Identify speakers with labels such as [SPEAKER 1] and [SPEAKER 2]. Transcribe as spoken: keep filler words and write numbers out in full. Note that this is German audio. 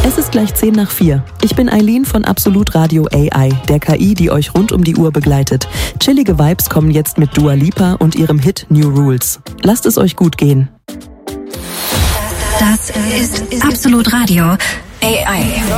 [SPEAKER 1] Es ist gleich zehn nach vier. Ich bin Eileen von Absolut Radio A I, der K I, die euch rund um die Uhr begleitet. Chillige Vibes kommen jetzt mit Dua Lipa und ihrem Hit New Rules. Lasst es euch gut gehen.
[SPEAKER 2] Das ist Absolut Radio A I.